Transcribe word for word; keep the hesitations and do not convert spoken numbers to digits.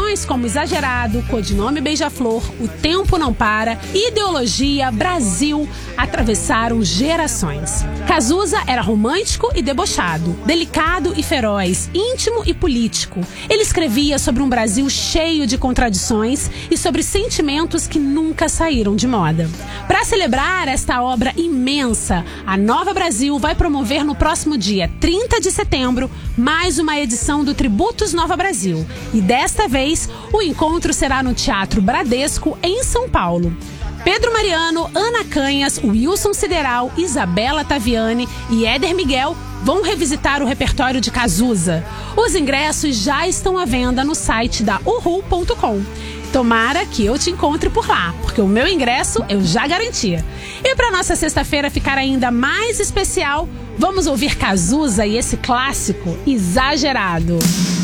Canções como Exagerado, Codinome Beija-Flor, O Tempo Não Para, Ideologia, Brasil atravessaram gerações. Cazuza era romântico e debochado, delicado e feroz, íntimo e político. Ele escrevia sobre um Brasil cheio de contradições e sobre sentimentos que nunca saíram de moda. Para celebrar esta obra imensa, a Nova Brasil vai promover no próximo dia trinta de setembro mais uma edição do Tributos Nova Brasil. E desta vez, o encontro será no Teatro Bradesco, em São Paulo. Pedro Mariano, Ana Canhas, Wilson Sideral, Isabela Taviani e Éder Miguel vão revisitar o repertório de Cazuza. Os ingressos já estão à venda no site da uhu ponto com. Tomara que eu te encontre por lá, porque o meu ingresso eu já garantia. E para nossa sexta-feira ficar ainda mais especial, vamos ouvir Cazuza e esse clássico Exagerado.